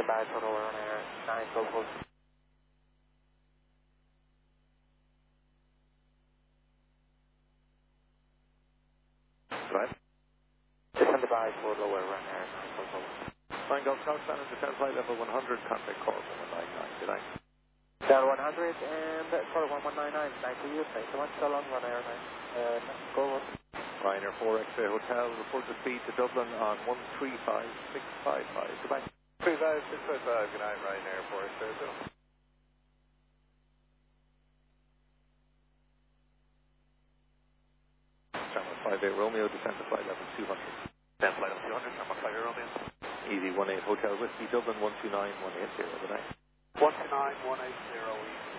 by for lower on air, 9 Golf. Right. Stand by for lower on air, 9 Golf. Fine, Golf South, San descend flight level 100, contact call 199, good night. Dial 100 and call 1199, 9 to you, thanks so much, so long, run air, 9, go on. Ryanair 4 X-ray Hotel, report the speed to Dublin on 135655, goodbye. 35655, good night, Ryanair 4 X-ray Hotel. Channel 58 Romeo, descend to flight level 200. Descend flight level 200, Channel 58 Romeo. Easy 18 Hotel Whiskey, Dublin 129180, good night. 129 180 East.